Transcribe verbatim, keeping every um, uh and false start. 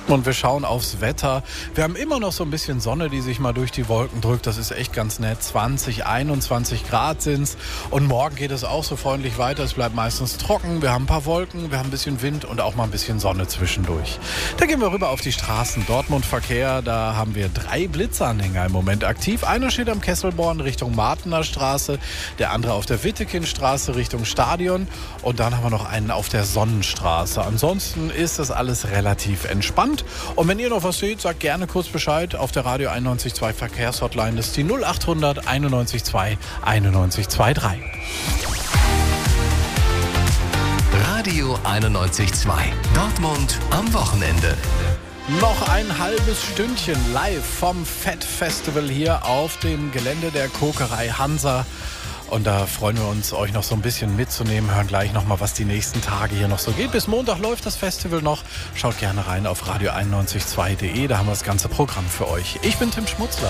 Und wir schauen aufs Wetter. Wir haben immer noch so ein bisschen Sonne, die sich mal durch die Wolken drückt. Das ist echt ganz nett. zwanzig, einundzwanzig Grad sind's. Und morgen geht es auch so freundlich weiter. Es bleibt meistens trocken. Wir haben ein paar Wolken, wir haben ein bisschen Wind und auch mal ein bisschen Sonne zwischendurch. Da gehen wir rüber auf die Straßen. Dortmund-Verkehr, da haben wir drei Blitzanhänger im Moment aktiv. Einer steht am Kesselborn Richtung Martener Straße, der andere auf der Wittekindstraße Richtung Stadion und dann haben wir noch einen auf der Sonnenstraße. Ansonsten ist das alles relativ entspannt. Und wenn ihr noch was seht, sagt gerne kurz Bescheid auf der Radio einundneunzig Komma zwei Verkehrshotline. Das ist die null achthundert einundneunzig Komma zwei einundneunzig Komma drei. Radio einundneunzig Komma zwei. Dortmund am Wochenende. Noch ein halbes Stündchen live vom Fett Festival hier auf dem Gelände der Kokerei Hansa. Und da freuen wir uns, euch noch so ein bisschen mitzunehmen. Hören gleich noch mal, was die nächsten Tage hier noch so geht. Bis Montag läuft das Festival noch. Schaut gerne rein auf radio einundneunzig Komma zwei punkt de. Da haben wir das ganze Programm für euch. Ich bin Tim Schmutzler.